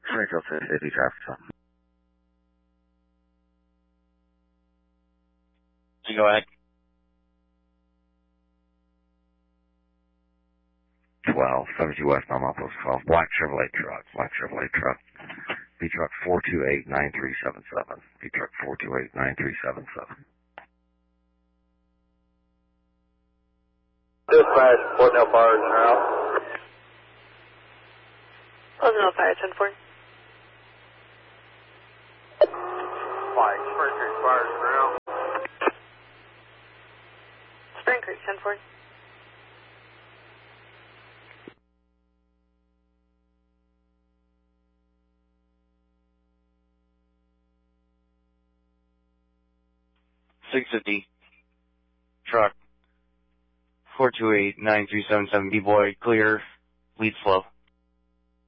Springfield 650 traffic stop. Go ahead. 72 West Almapo's 12. Black Chevrolet truck. B truck 428-9377. B truck 428-9377. Dispatch, Portnell Fire is out. Portnell Fire, 10-4. Mike, Spring Creek Fire is out. Spring Creek, 10-4. Truck 428-9377. B-boy, clear, lead flow.